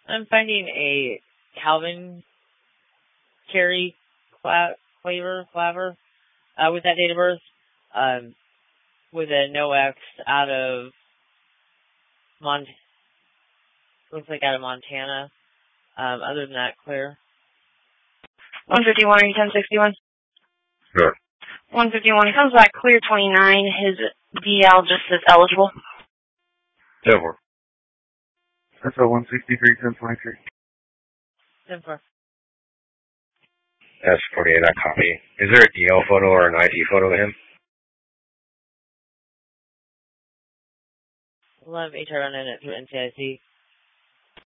I'm finding a Calvin Carey Claver with that date of birth, with a no X out of looks like out of Montana. Other than that, clear. 151 or 1061? Sure. 151, he comes back clear 29. His DL just says eligible. 10-4. That's a 163, 1023. 10-4. That's 48, I copy. Is there a DL photo or an ID photo of him? We'll have HR run in it through NCIC.